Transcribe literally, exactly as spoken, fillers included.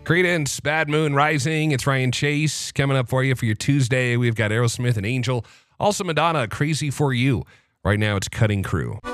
Creedence, Bad Moon Rising. It's Ryan Chase coming up for you for your Tuesday. We've got Aerosmith and Angel. Also Madonna, Crazy for You. Right now it's Cutting Crew.